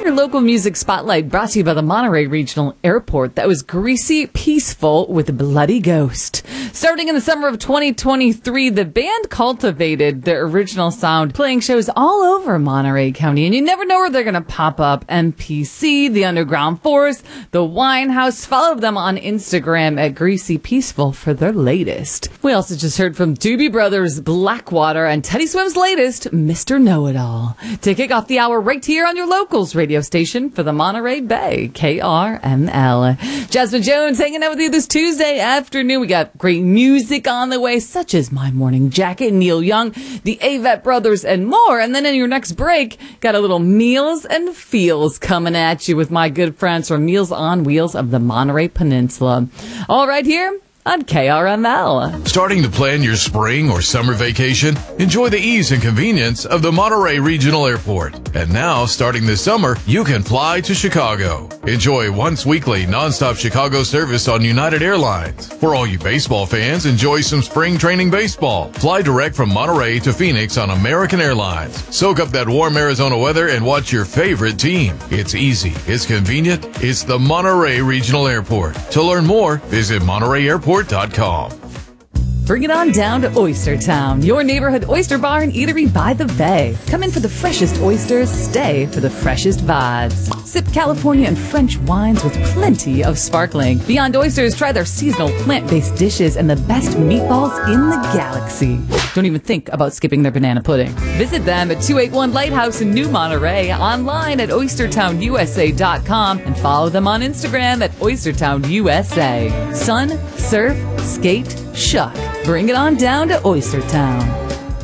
Your local music spotlight brought to you by the Monterey Regional Airport. That was Greasy Peaceful with a Bloody Ghost. Starting in the summer of 2023, the band cultivated their original sound, playing shows all over Monterey County, and you never know where they're going to pop up. MPC, the Underground Force, the Winehouse. Follow them on Instagram at Greasy Peaceful for their latest. We also just heard from Doobie Brothers, Blackwater, and Teddy Swim's latest, Mr. Know-It-All. To kick off the hour right here on your locals radio station for the Monterey Bay, KRML. Jasmine Jones hanging out with you this Tuesday afternoon. We got great music on the way, such as My Morning Jacket, Neil Young, the Avett Brothers, and more. And then in your next break, got a little Meals and Feels coming at you with my good friends from Meals on Wheels of the Monterey Peninsula. All right here on KRML. Starting to plan your spring or summer vacation? Enjoy the ease and convenience of the Monterey Regional Airport. And now, starting this summer, you can fly to Chicago. Enjoy once weekly nonstop Chicago service on United Airlines. For all you baseball fans, enjoy some spring training baseball. Fly direct from Monterey to Phoenix on American Airlines. Soak up that warm Arizona weather and watch your favorite team. It's easy, it's convenient, it's the Monterey Regional Airport. To learn more, visit MontereyAirport.com. Bring it on down to Oyster Town, your neighborhood oyster bar and eatery by the bay. Come in for the freshest oysters, stay for the freshest vibes. Sip California and French wines with plenty of sparkling. Beyond Oysters, try their seasonal plant-based dishes and the best meatballs in the galaxy. Don't even think about skipping their banana pudding. Visit them at 281 Lighthouse in New Monterey, online at oystertownusa.com, and follow them on Instagram at oystertownusa. Sun, surf, skate, shuck. Bring it on down to Oyster Town.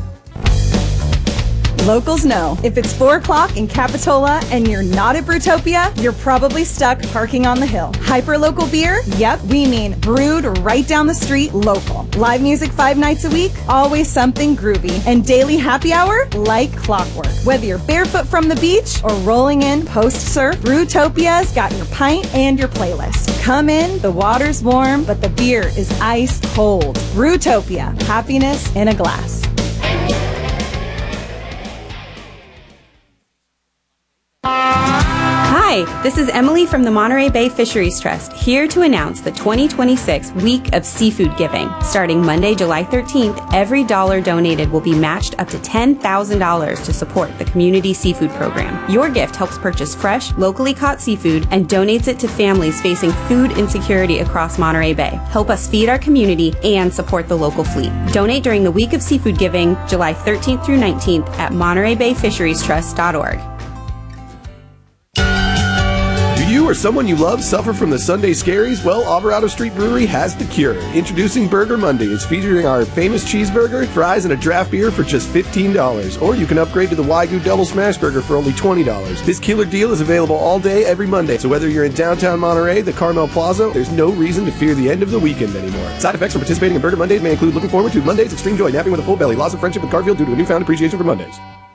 Locals know, if it's 4 o'clock in Capitola and you're not at Brewtopia, you're probably stuck parking on the hill. Hyperlocal beer? Yep, we mean brewed right down the street, local. Live music 5 nights a week? Always something groovy. And daily happy hour? Like clockwork. Whether you're barefoot from the beach or rolling in post-surf, Brewtopia's got your pint and your playlist. Come in, the water's warm, but the beer is ice cold. Brewtopia, happiness in a glass. Hi, this is Emily from the Monterey Bay Fisheries Trust, here to announce the 2026 Week of Seafood Giving. Starting Monday, July 13th, every dollar donated will be matched up to $10,000 to support the Community Seafood Program. Your gift helps purchase fresh, locally caught seafood and donates it to families facing food insecurity across Monterey Bay. Help us feed our community and support the local fleet. Donate during the Week of Seafood Giving, July 13th through 19th at MontereyBayFisheriesTrust.org. You or someone you love suffer from the Sunday scaries? Well, Alvarado Street Brewery has the cure. Introducing Burger Mondays, featuring our famous cheeseburger, fries, and a draft beer for just $15. Or you can upgrade to the Wagyu Double Smash Burger for only $20. This killer deal is available all day, every Monday. So whether you're in downtown Monterey, the Carmel Plaza, there's no reason to fear the end of the weekend anymore. Side effects from participating in Burger Mondays may include looking forward to Mondays, extreme joy, napping with a full belly, loss of friendship with Garfield due to a newfound appreciation for Mondays.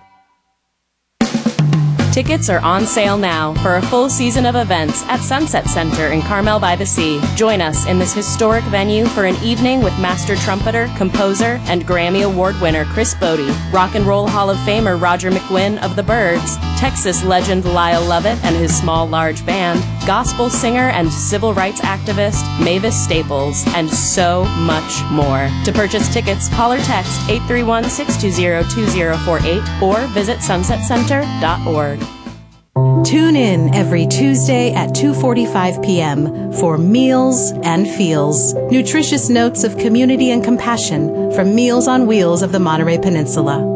Tickets are on sale now for a full season of events at Sunset Center in Carmel by the Sea. Join us in this historic venue for an evening with master trumpeter, composer, and Grammy Award winner Chris Bodie, Rock and Roll Hall of Famer Roger McGuinn of the Byrds, Texas legend Lyle Lovett and his Small Large Band, gospel singer and civil rights activist Mavis Staples, and so much more. To purchase tickets, call or text 831-620-2048 or visit sunsetcenter.org. Tune in every Tuesday at 2:45 p.m. for Meals and Feels, nutritious notes of community and compassion from Meals on Wheels of the Monterey Peninsula.